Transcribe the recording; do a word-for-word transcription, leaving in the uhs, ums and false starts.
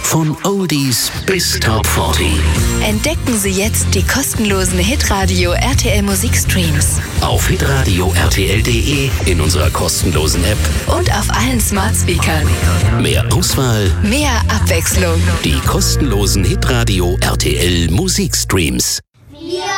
Von Oldies bis Top vierzig. Entdecken Sie jetzt die kostenlosen Hitradio R T L Musikstreams. Auf hitradio r t l punkt d e, in unserer kostenlosen App und auf allen Smart Speakern. Mehr Auswahl, mehr Abwechslung. Die kostenlosen Hitradio R T L Musikstreams.